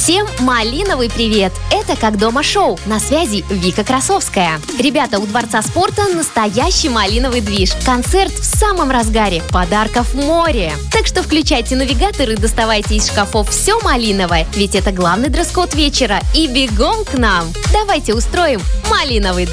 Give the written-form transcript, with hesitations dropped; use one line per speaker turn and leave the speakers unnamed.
Всем малиновый привет! Это «Как дома» шоу. На связи Вика Красовская. Ребята, у Дворца спорта настоящий малиновый движ. Концерт в самом разгаре. Подарков море. Так что включайте навигатор и доставайте из шкафов все малиновое. Ведь это главный дресс-код вечера. И бегом к нам. Давайте устроим малиновый